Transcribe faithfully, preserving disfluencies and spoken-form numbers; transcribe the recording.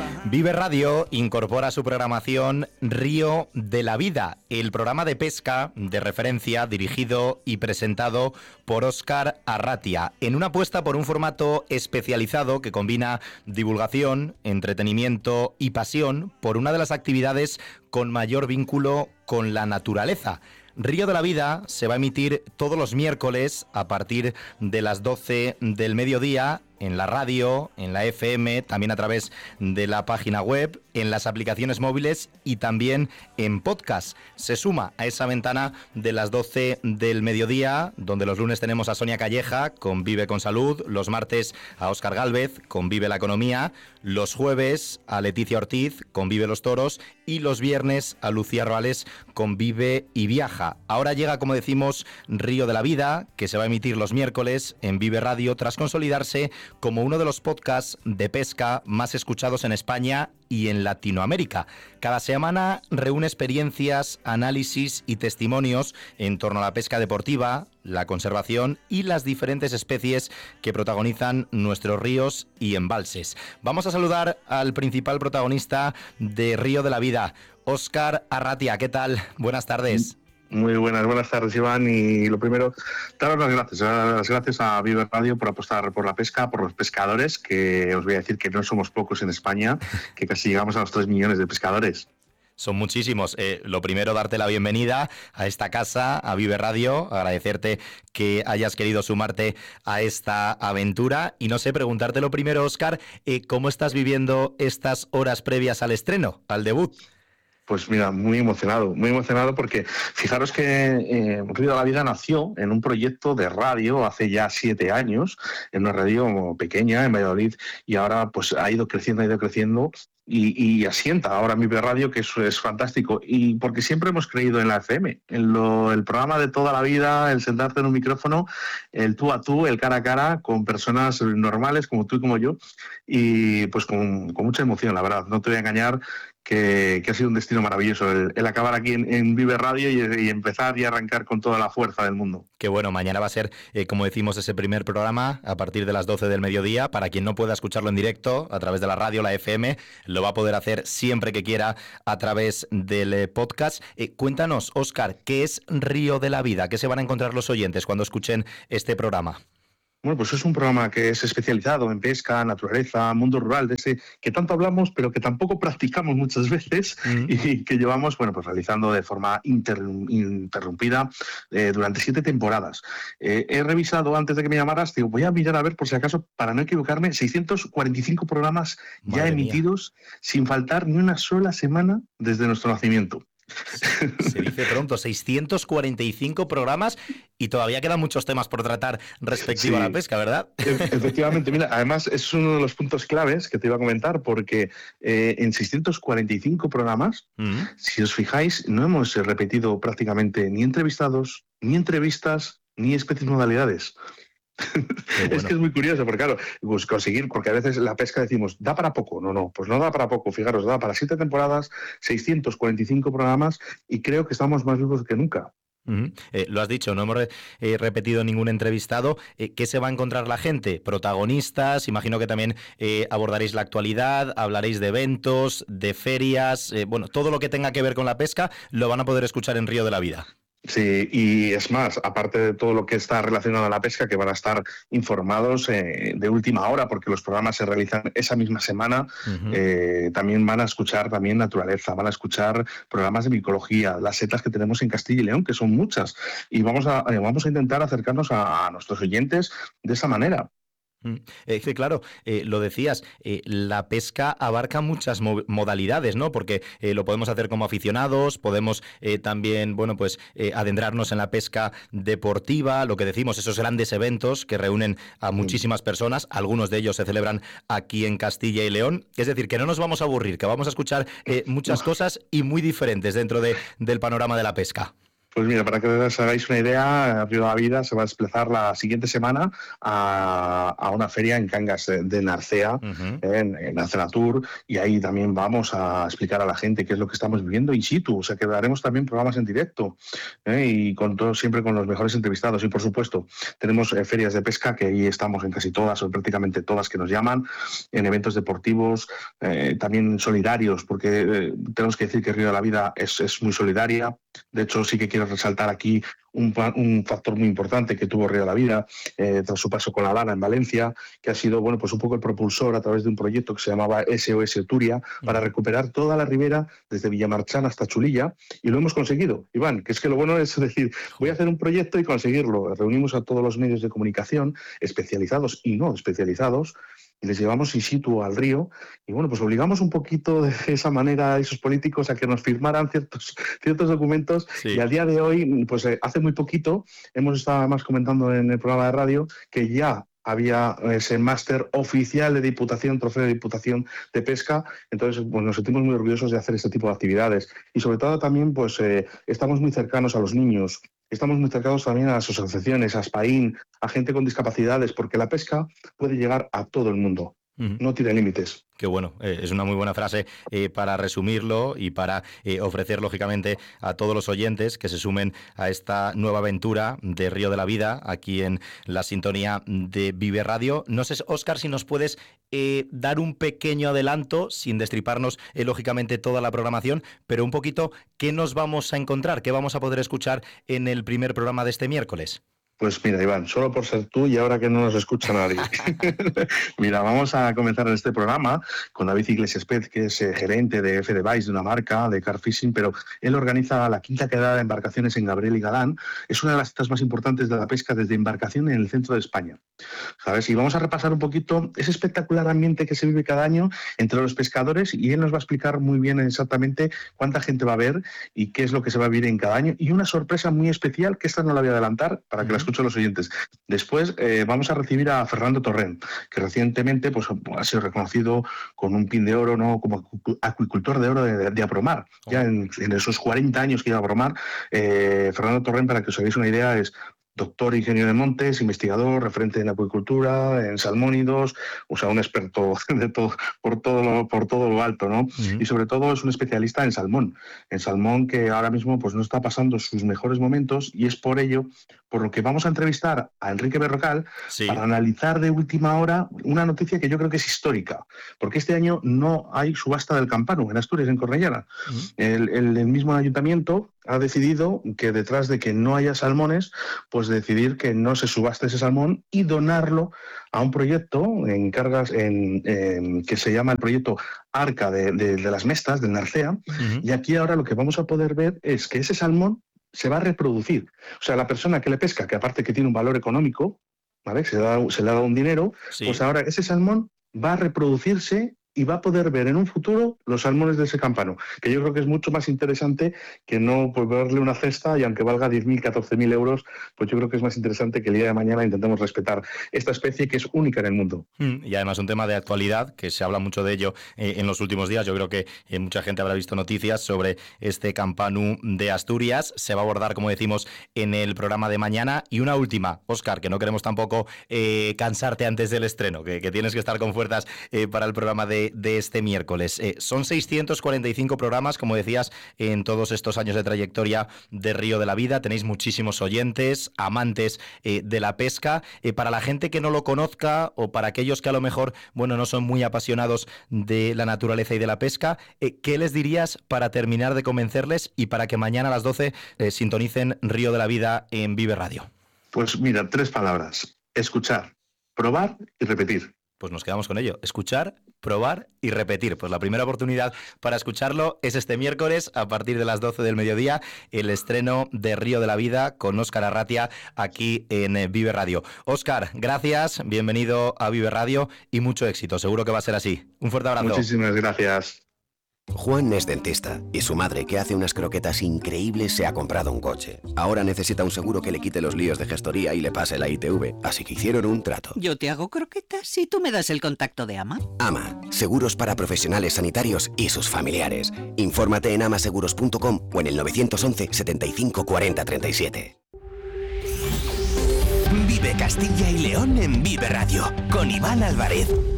Vive Radio incorpora a su programación Río de la Vida, el programa de pesca de referencia dirigido y presentado por Óscar Arratia, en una apuesta por un formato especializado que combina divulgación, entretenimiento y pasión por una de las actividades con mayor vínculo con la naturaleza. Río de la Vida se va a emitir todos los miércoles a partir de las doce del mediodía en la radio, en la F M, también a través de la página web, en las aplicaciones móviles y también en podcast. Se suma a esa ventana de las doce del mediodía, donde los lunes tenemos a Sonia Calleja con Vive con Salud, los martes a Óscar Gálvez con Vive la Economía, los jueves a Leticia Ortiz con Vive los Toros y los viernes a Lucía Roales con Vive y Viaja. Ahora llega, como decimos, Río de la Vida, que se va a emitir los miércoles en Vive Radio tras consolidarse como uno de los podcasts de pesca más escuchados en España y en Latinoamérica. Cada semana reúne experiencias, análisis y testimonios en torno a la pesca deportiva, la conservación y las diferentes especies que protagonizan nuestros ríos y embalses. Vamos a saludar al principal protagonista de Río de la Vida, Óscar Arratia. ¿Qué tal? Buenas tardes. Muy buenas, buenas tardes, Iván. Y lo primero, daros las gracias. Las gracias a Vive Radio por apostar por la pesca, por los pescadores, que os voy a decir que no somos pocos en España, que casi llegamos a los tres millones de pescadores. Son muchísimos. Eh, lo primero, darte la bienvenida a esta casa, a Vive Radio, agradecerte que hayas querido sumarte a esta aventura. Y no sé, preguntarte lo primero, Óscar, eh, ¿cómo estás viviendo estas horas previas al estreno, al debut? Pues mira, muy emocionado, muy emocionado porque fijaros que eh, Río de la Vida nació en un proyecto de radio hace ya siete años, en una radio pequeña en Valladolid, y ahora pues ha ido creciendo, ha ido creciendo y, y asienta ahora Vive Radio, que eso es fantástico, y porque siempre hemos creído en la F M, en lo, el programa de toda la vida, el sentarte en un micrófono, el tú a tú, el cara a cara, con personas normales como tú y como yo, y pues con, con mucha emoción, la verdad, no te voy a engañar. Que, que ha sido un destino maravilloso el, el acabar aquí en, en Vive Radio y, y empezar y arrancar con toda la fuerza del mundo. Qué bueno, mañana va a ser, eh, como decimos, ese primer programa a partir de las doce del mediodía. Para quien no pueda escucharlo en directo a través de la radio, la F M, lo va a poder hacer siempre que quiera a través del eh, podcast. Eh, cuéntanos, Óscar, ¿qué es Río de la Vida? ¿Qué se van a encontrar los oyentes cuando escuchen este programa? Bueno, pues es un programa que es especializado en pesca, naturaleza, mundo rural, de ese que tanto hablamos, pero que tampoco practicamos muchas veces mm. y que llevamos, bueno, pues realizando de forma inter, interrumpida eh, durante siete temporadas. Eh, he revisado antes de que me llamaras, digo, voy a mirar a ver por si acaso, para no equivocarme, seiscientos cuarenta y cinco programas Madre ya emitidos mía. Sin faltar ni una sola semana desde nuestro nacimiento. Se dice pronto, seiscientos cuarenta y cinco programas y todavía quedan muchos temas por tratar respecto sí, a la pesca, ¿verdad? Efectivamente, mira, además es uno de los puntos claves que te iba a comentar porque eh, en seiscientos cuarenta y cinco programas, uh-huh. si os fijáis, no hemos repetido prácticamente ni entrevistados, ni entrevistas, ni especies modalidades. Bueno. Es que es muy curioso, porque claro, pues conseguir, porque a veces la pesca decimos, da para poco, no, no, pues no da para poco, fijaros, da para siete temporadas, seiscientos cuarenta y cinco programas y creo que estamos más vivos que nunca. Uh-huh. Eh, lo has dicho, no hemos eh, repetido ningún entrevistado. Eh, ¿Qué se va a encontrar la gente? Protagonistas, imagino que también eh, abordaréis la actualidad, hablaréis de eventos, de ferias, eh, bueno, todo lo que tenga que ver con la pesca lo van a poder escuchar en Río de la Vida. Sí, y es más, aparte de todo lo que está relacionado a la pesca, que van a estar informados eh, de última hora, porque los programas se realizan esa misma semana, uh-huh. eh, también van a escuchar también naturaleza, van a escuchar programas de micología, las setas que tenemos en Castilla y León, que son muchas, y vamos a, eh, vamos a intentar acercarnos a, a nuestros oyentes de esa manera. Es que claro, eh, lo decías, eh, la pesca abarca muchas mo- modalidades, ¿no? Porque eh, lo podemos hacer como aficionados, podemos eh, también, bueno, pues eh, adentrarnos en la pesca deportiva, lo que decimos, esos grandes eventos que reúnen a muchísimas personas, algunos de ellos se celebran aquí en Castilla y León, es decir, que no nos vamos a aburrir, que vamos a escuchar eh, muchas cosas y muy diferentes dentro de, del panorama de la pesca. Pues mira, para que os hagáis una idea, Río de la Vida se va a desplazar la siguiente semana a, a una feria en Cangas de, de Narcea, Uh-huh. en, en Narcea Tour, y ahí también vamos a explicar a la gente qué es lo que estamos viviendo in situ. O sea, que haremos también programas en directo, ¿eh? Y con todo, siempre con los mejores entrevistados. Y por supuesto, tenemos eh, ferias de pesca, que ahí estamos en casi todas o prácticamente todas que nos llaman, en eventos deportivos, eh, también solidarios, porque eh, tenemos que decir que Río de la Vida es, es muy solidaria. De hecho, sí que quiero resaltar aquí un, un factor muy importante que tuvo Río de la Vida eh, tras su paso con la Lana en Valencia, que ha sido, bueno, pues un poco el propulsor a través de un proyecto que se llamaba S O S Turia para recuperar toda la ribera desde Villamarchán hasta Chulilla, y lo hemos conseguido, Iván, que es que lo bueno es decir, voy a hacer un proyecto y conseguirlo. Reunimos a todos los medios de comunicación, especializados y no especializados, y les llevamos in situ al río, y bueno, pues obligamos un poquito de esa manera a esos políticos a que nos firmaran ciertos, ciertos documentos, Sí. Y a día de hoy, pues eh, hace muy poquito, hemos estado además comentando en el programa de radio que ya había ese máster oficial de Diputación, trofeo de Diputación de Pesca. Entonces, pues nos sentimos muy orgullosos de hacer este tipo de actividades. Y sobre todo también, pues eh, estamos muy cercanos a los niños. Estamos muy cercanos también a las asociaciones, a SPAIN, a gente con discapacidades, porque la pesca puede llegar a todo el mundo. Uh-huh. No tiene límites. Qué bueno, eh, es una muy buena frase eh, para resumirlo y para eh, ofrecer, lógicamente, a todos los oyentes que se sumen a esta nueva aventura de Río de la Vida, aquí en la sintonía de Vive Radio. No sé, Óscar, si nos puedes eh, dar un pequeño adelanto, sin destriparnos, eh, lógicamente, toda la programación, pero un poquito, ¿qué nos vamos a encontrar? ¿Qué vamos a poder escuchar en el primer programa de este miércoles? Pues mira, Iván, solo por ser tú y ahora que no nos escucha nadie. Mira, vamos a comenzar este programa con David Iglesias Pez, que es eh, gerente de F D Vice, de una marca de car fishing, pero él organiza la quinta quedada de embarcaciones en Gabriel y Galán. Es una de las citas más importantes de la pesca desde embarcación en el centro de España, ¿sabes? Y vamos a repasar un poquito ese espectacular ambiente que se vive cada año entre los pescadores, y él nos va a explicar muy bien exactamente cuánta gente va a ver y qué es lo que se va a vivir en cada año. Y una sorpresa muy especial, que esta no la voy a adelantar para que las escuchen los oyentes. Después eh, vamos a recibir a Fernando Torrent, que recientemente pues, ha sido reconocido con un pin de oro, ¿no?, como acuicultor de oro de, de Apromar. Oh. Ya en, en esos cuarenta años que lleva Apromar, eh, Fernando Torrent, para que os hagáis una idea, es doctor ingeniero de montes, investigador, referente en acuicultura, en salmónidos, o sea, un experto de todo, por, todo lo, por todo lo alto, ¿no? Uh-huh. Y sobre todo es un especialista en salmón, en salmón que ahora mismo pues, no está pasando sus mejores momentos, y es por ello por lo que vamos a entrevistar a Enrique Berrocal, sí, para analizar de última hora una noticia que yo creo que es histórica, porque este año no hay subasta del campano en Asturias, en Cornellana. Uh-huh. El, el, el mismo ayuntamiento ha decidido que detrás de que no haya salmones, pues decidir que no se subaste ese salmón y donarlo a un proyecto en cargas en, en, que se llama el proyecto Arca de, de, de las Mestas, del Narcea. Uh-huh. Y aquí ahora lo que vamos a poder ver es que ese salmón se va a reproducir. O sea, la persona que le pesca, que aparte que tiene un valor económico, ¿vale?, se, da, se le ha dado un dinero, sí, pues ahora ese salmón va a reproducirse y va a poder ver en un futuro los salmones de ese campano, que yo creo que es mucho más interesante que no pues, verle una cesta, y aunque valga diez mil, catorce mil euros, pues yo creo que es más interesante que el día de mañana intentemos respetar esta especie que es única en el mundo. Y además un tema de actualidad, que se habla mucho de ello eh, en los últimos días. Yo creo que eh, mucha gente habrá visto noticias sobre este campanu de Asturias. Se va a abordar, como decimos, en el programa de mañana. Y una última, Óscar, que no queremos tampoco eh, cansarte antes del estreno, que, que tienes que estar con fuerzas eh, para el programa de de este miércoles. Eh, son seiscientos cuarenta y cinco programas, como decías, en todos estos años de trayectoria de Río de la Vida. Tenéis muchísimos oyentes, amantes eh, de la pesca. Eh, para la gente que no lo conozca, o para aquellos que a lo mejor, bueno, no son muy apasionados de la naturaleza y de la pesca, eh, ¿qué les dirías para terminar de convencerles y para que mañana a las doce eh, sintonicen Río de la Vida en Vive Radio? Pues mira, tres palabras: escuchar, probar y repetir. Pues nos quedamos con ello. Escuchar, probar y repetir. Pues la primera oportunidad para escucharlo es este miércoles a partir de las doce del mediodía, el estreno de Río de la Vida con Óscar Arratia aquí en Vive Radio. Óscar, gracias, bienvenido a Vive Radio y mucho éxito. Seguro que va a ser así. Un fuerte abrazo. Muchísimas gracias. Juan es dentista y su madre, que hace unas croquetas increíbles, se ha comprado un coche. Ahora necesita un seguro que le quite los líos de gestoría y le pase la I T V, así que hicieron un trato. Yo te hago croquetas y tú me das el contacto de Ama. Ama, seguros para profesionales sanitarios y sus familiares. Infórmate en amaseguros punto com o en el nueve once, setenta y cinco, cuarenta, treinta y siete. Vive Castilla y León en Vive Radio, con Iván Álvarez.